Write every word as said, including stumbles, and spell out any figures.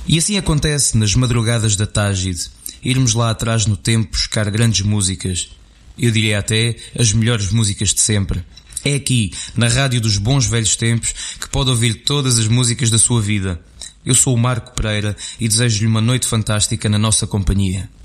E assim acontece nas madrugadas da Tágide, irmos lá atrás no tempo buscar grandes músicas, eu diria até as melhores músicas de sempre. É aqui, na rádio dos bons velhos tempos, que pode ouvir todas as músicas da sua vida. Eu sou o Marco Pereira e desejo-lhe uma noite fantástica na nossa companhia.